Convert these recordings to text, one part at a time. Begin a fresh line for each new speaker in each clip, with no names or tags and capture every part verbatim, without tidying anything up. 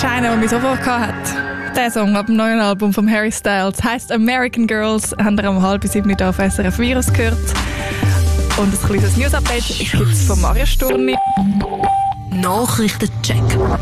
ist einer, der mich sofort hat. Der Song ab dem neuen Album von Harry Styles heisst American Girls. Haben wir um halb sieben auf S R F Virus gehört. Und ein kleines News-Update gibt es von Mario Sturni.
Nachrichtencheck.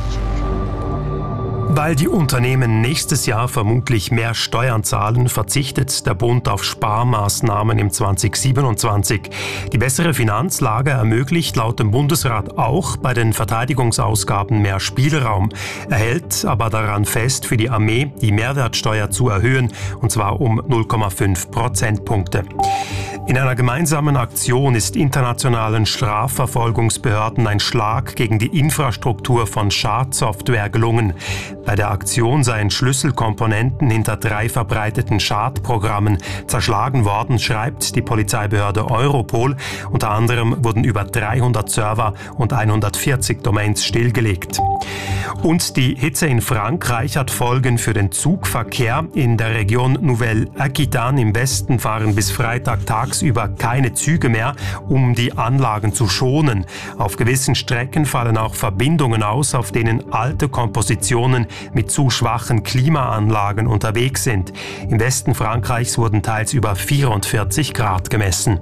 Weil die Unternehmen nächstes Jahr vermutlich mehr Steuern zahlen, verzichtet der Bund auf Sparmaßnahmen im zwanzig siebenundzwanzig. Die bessere Finanzlage ermöglicht laut dem Bundesrat auch bei den Verteidigungsausgaben mehr Spielraum, erhält aber daran fest, für die Armee die Mehrwertsteuer zu erhöhen, und zwar um null Komma fünf Prozentpunkte. In einer gemeinsamen Aktion ist internationalen Strafverfolgungsbehörden ein Schlag gegen die Infrastruktur von Schadsoftware gelungen. Bei der Aktion seien Schlüsselkomponenten hinter drei verbreiteten Schadprogrammen zerschlagen worden, schreibt die Polizeibehörde Europol. Unter anderem wurden über dreihundert Server und hundertvierzig Domains stillgelegt. Und die Hitze in Frankreich hat Folgen für den Zugverkehr. In der Region Nouvelle-Aquitaine im Westen fahren bis Freitag tagsüber keine Züge mehr, um die Anlagen zu schonen. Auf gewissen Strecken fallen auch Verbindungen aus, auf denen alte Kompositionen mit zu schwachen Klimaanlagen unterwegs sind. Im Westen Frankreichs wurden teils über vierundvierzig Grad gemessen.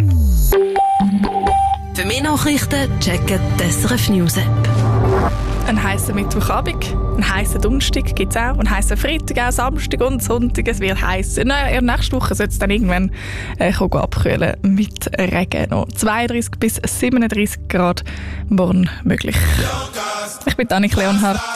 Für mehr Nachrichten checken die S R F News App.
Ein heißer Mittwochabend, ein heißer Donnerstag gibt es auch, ein heißer Freitag, auch Samstag und Sonntag. Es wird heiß. Naja, nächste Woche soll es dann irgendwann äh, abkühlen mit Regen. Noch zweiunddreißig bis siebenunddreißig Grad morgen möglich. Ich bin Annik Leonhardt.